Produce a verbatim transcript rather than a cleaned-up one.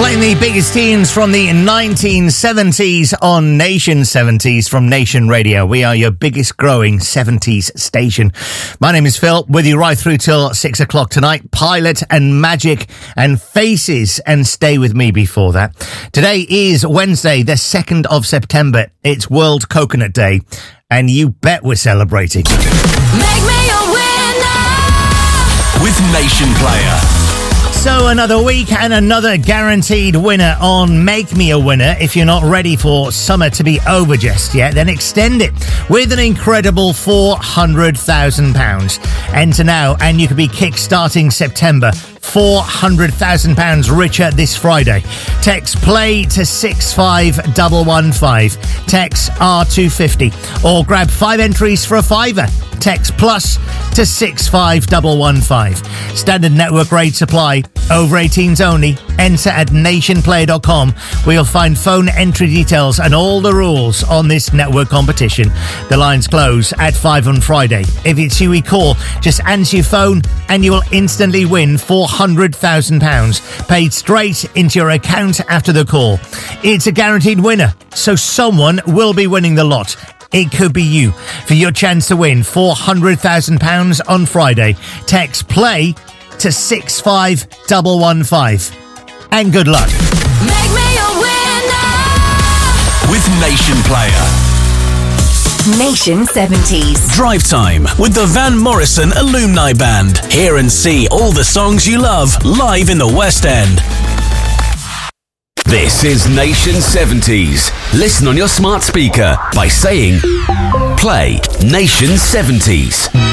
Playing the biggest tunes from the nineteen seventies on Nation seventies from Nation Radio. We are your biggest growing seventies station. My name is Phil, with you right through till six o'clock tonight. Pilot and Magic and Faces, and stay with me before that. Today is Wednesday, the second of September. It's World Coconut Day, and you bet we're celebrating. Make me a winner with Nation Player. So another week and another guaranteed winner on Make Me a Winner. If you're not ready for summer to be over just yet, then extend it with an incredible four hundred thousand pounds. Enter now and you could be kick-starting September four hundred thousand pounds richer this Friday. Text play to six five one one five. Text R two fifty. Or grab five entries for a fiver. Text plus to six five one one five. Standard network rate supply. Over eighteens only. Enter at nation player dot com, where you'll find phone entry details and all the rules on this network competition. The lines close at five on Friday. If it's you we call, just answer your phone and you will instantly win four hundred thousand pounds paid straight into your account after the call. It's a guaranteed winner, so someone will be winning the lot. It could be you. For your chance to win four hundred thousand pounds on Friday, text play to six five one one five. And good luck. Make me a winner with Nation Player. Nation seventies. Drive Time with the Van Morrison Alumni Band. Hear and see all the songs you love live in the West End. This is Nation seventies. Listen on your smart speaker by saying play Nation seventies.